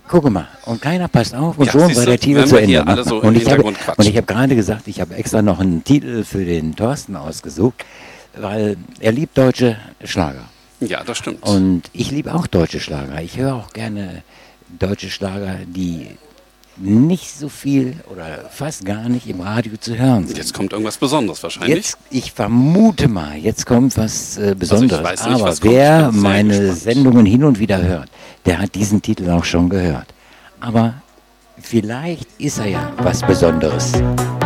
Gucke mal, und keiner passt auf und Ja, schon siehst war du, der Titel wenn zu wir hier Ende. alle so Und im ich habe Hintergrund quatschen. gerade gesagt, ich habe extra noch einen Titel für den Thorsten ausgesucht, weil er liebt deutsche Schlager. Ja, das stimmt. Und ich liebe auch deutsche Schlager. Ich höre auch gerne deutsche Schlager, die nicht so viel oder fast gar nicht im Radio zu hören sind. Jetzt kommt irgendwas Besonderes wahrscheinlich. Jetzt, ich vermute mal, jetzt kommt was Besonderes. weiß nicht, Aber was kommt. Ich wer bin sehr meine gespannt. Sendungen hin und wieder hört, der hat diesen Titel auch schon gehört. Aber vielleicht ist er ja was Besonderes.